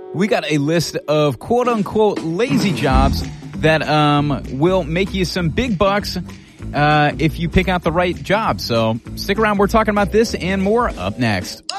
We got a list of quote-unquote lazy jobs that will make you some big bucks if you pick out the right job. So stick around. We're talking about this and more up next.